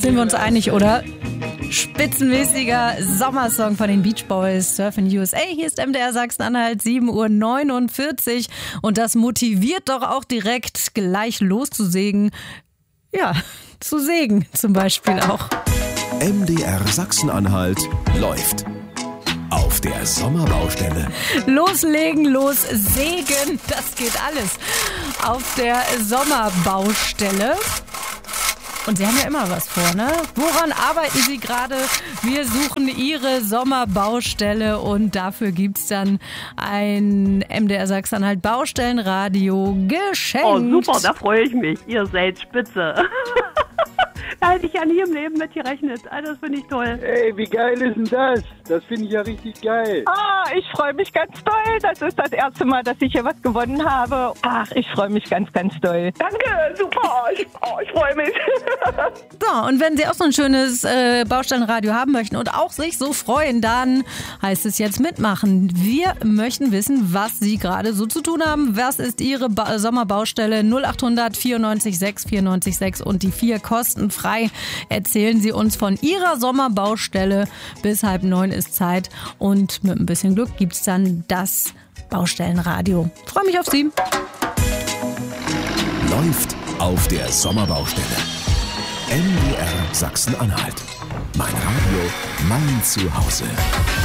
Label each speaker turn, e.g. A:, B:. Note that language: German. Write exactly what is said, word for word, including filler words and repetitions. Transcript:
A: Sind wir uns einig, oder? Spitzenmäßiger Sommersong von den Beach Boys, Surfing U S A. Hier ist M D R Sachsen-Anhalt, sieben Uhr neunundvierzig. Und das motiviert doch auch direkt, gleich loszusägen. Ja, zu sägen zum Beispiel auch.
B: M D R Sachsen-Anhalt läuft. Auf der Sommerbaustelle.
A: Loslegen, lossägen, das geht alles. Auf der Sommerbaustelle. Und Sie haben ja immer was vor, ne? Woran arbeiten Sie gerade? Wir suchen Ihre Sommerbaustelle und dafür gibt's dann ein M D R Sachsen-Anhalt Baustellenradio geschenkt.
C: Oh super, da freue ich mich. Ihr seid spitze. Da hätte ich ja nie im Leben mit gerechnet. Also das finde ich toll.
D: Ey, wie geil ist denn das? Das finde ich ja richtig geil.
E: Ah, ich freue mich ganz doll. Das ist das erste Mal, dass ich hier was gewonnen habe. Ach, ich freue mich ganz, ganz doll.
C: Danke, super. Ich, oh, ich freue mich.
A: So, und wenn Sie auch so ein schönes äh, Baustellenradio haben möchten und auch sich so freuen, dann heißt es jetzt mitmachen. Wir möchten wissen, was Sie gerade so zu tun haben. Was ist Ihre ba- Sommerbaustelle? null acht hundert vierundneunzig sechs vierundneunzig sechs und die vier kostenfrei. Erzählen Sie uns von Ihrer Sommerbaustelle. Bis halb neun ist Zeit und mit ein bisschen Glück gibt es dann das Baustellenradio. Freue mich auf Sie.
B: Läuft auf der Sommerbaustelle. M D R Sachsen-Anhalt. Mein Radio, mein Zuhause.